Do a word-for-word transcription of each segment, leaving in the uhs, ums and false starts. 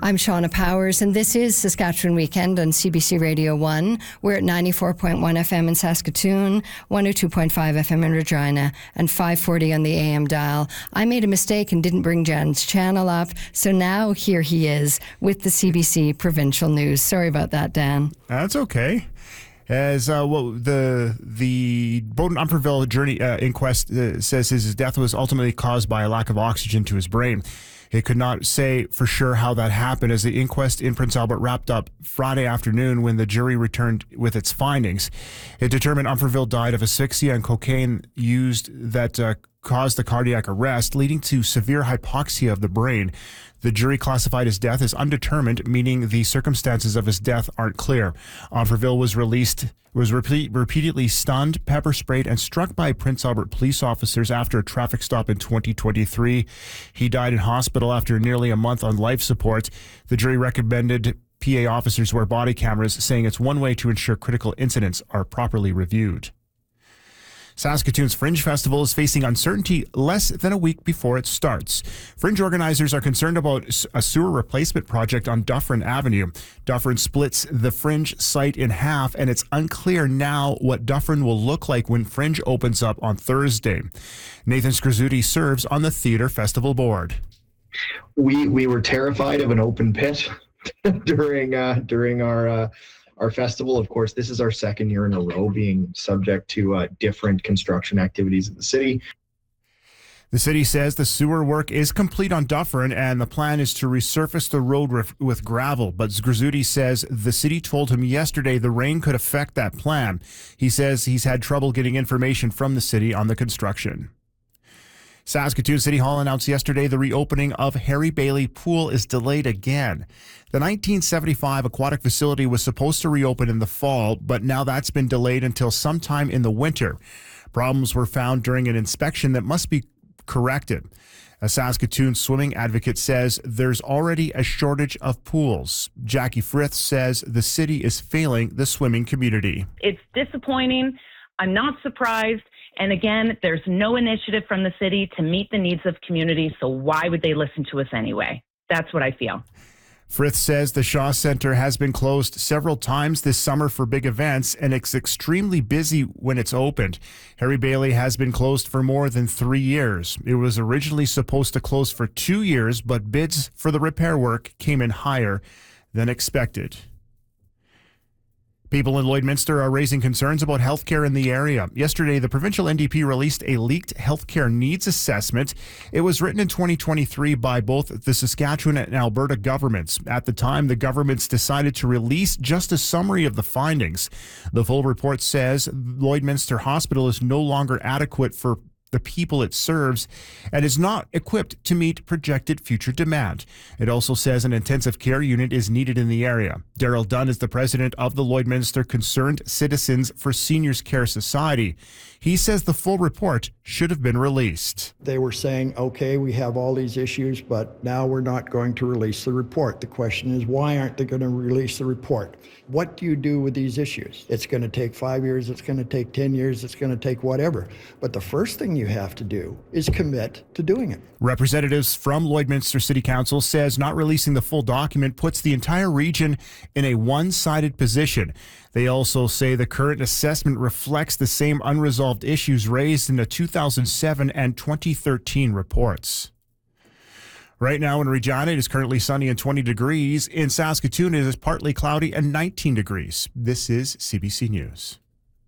I'm Shauna Powers, and this is Saskatchewan Weekend on C B C Radio one. We're at ninety-four point one F M in Saskatoon, one oh two point five F M in Regina, and five forty on the A M dial. I made a mistake and didn't bring Jan's channel up, so now here he is with the C B C Provincial News. Sorry about that, Dan. That's okay. As uh, well, the the Bowden Umferville journey uh, inquest uh, says his death was ultimately caused by a lack of oxygen to his brain. It could not say for sure how that happened, as the inquest in Prince Albert wrapped up Friday afternoon when the jury returned with its findings. It determined Umferville died of asphyxia and cocaine used that uh, caused the cardiac arrest, leading to severe hypoxia of the brain. The jury classified his death as undetermined, meaning the circumstances of his death aren't clear. Umferville was released, was repeat, repeatedly stunned, pepper sprayed, and struck by Prince Albert police officers after a traffic stop in twenty twenty-three. He died in hospital after nearly a month on life support. The jury recommended P A officers wear body cameras, saying it's one way to ensure critical incidents are properly reviewed. Saskatoon's Fringe Festival is facing uncertainty less than a week before it starts. Fringe organizers are concerned about a sewer replacement project on Dufferin Avenue. Dufferin splits the Fringe site in half, and it's unclear now what Dufferin will look like when Fringe opens up on Thursday. Nathan Skrzuti serves on the Theatre Festival Board. We we were terrified of an open pit during uh, during our uh, Our festival. Of course, this is our second year in a row being subject to uh, different construction activities in the city. The city says the sewer work is complete on Dufferin, and the plan is to resurface the road ref- with gravel. But Skrzuti says the city told him yesterday the rain could affect that plan. He says he's had trouble getting information from the city on the construction. Saskatoon City Hall announced yesterday the reopening of Harry Bailey Pool is delayed again. The nineteen seventy-five aquatic facility was supposed to reopen in the fall, but now that's been delayed until sometime in the winter. Problems were found during an inspection that must be corrected. A Saskatoon swimming advocate says there's already a shortage of pools. Jackie Frith says the city is failing the swimming community. It's disappointing. I'm not surprised. And again, there's no initiative from the city to meet the needs of communities, so why would they listen to us anyway? That's what I feel. Frith says the Shaw Centre has been closed several times this summer for big events, and it's extremely busy when it's opened. Harry Bailey has been closed for more than three years. It was originally supposed to close for two years, but bids for the repair work came in higher than expected. People in Lloydminster are raising concerns about healthcare in the area. Yesterday, the provincial N D P released a leaked healthcare needs assessment. It was written in twenty twenty-three by both the Saskatchewan and Alberta governments. At the time, the governments decided to release just a summary of the findings. The full report says Lloydminster Hospital is no longer adequate for the people it serves and is not equipped to meet projected future demand. It also says an intensive care unit is needed in the area. Daryl Dunn is the president of the Lloydminster Concerned Citizens for Seniors Care Society. He says the full report should have been released. They were saying, okay, we have all these issues, but now we're not going to release the report. The question is, why aren't they going to release the report? What do you do with these issues? It's going to take five years, it's going to take ten years, it's going to take whatever. But the first thing you have to do is commit to doing it. Representatives from Lloydminster City Council says not releasing the full document puts the entire region in a one-sided position. They also say the current assessment reflects the same unresolved issues raised in the two thousand seven and twenty thirteen reports. Right now in Regina, it is currently sunny and twenty degrees. In Saskatoon, it is partly cloudy and nineteen degrees. This is C B C News.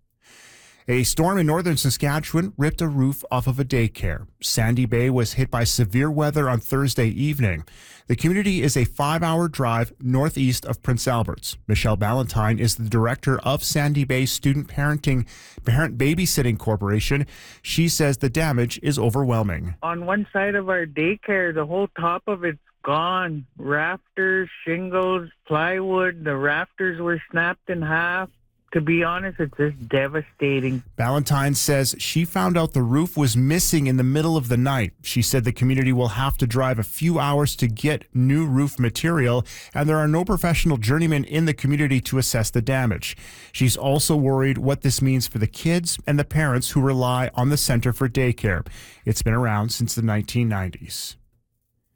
A storm in northern Saskatchewan ripped a roof off of a daycare. Sandy Bay was hit by severe weather on Thursday evening. The community is a five-hour drive northeast of Prince Albert's. Michelle Ballantyne is the director of Sandy Bay Student Parenting Parent Babysitting Corporation. She says the damage is overwhelming. On one side of our daycare, the whole top of it's gone. Rafters, shingles, plywood. The rafters were snapped in half. To be honest, it's just devastating. Ballantyne says she found out the roof was missing in the middle of the night. She said the community will have to drive a few hours to get new roof material, and there are no professional journeymen in the community to assess the damage. She's also worried what this means for the kids and the parents who rely on the Centre for Daycare. It's been around since the nineteen nineties.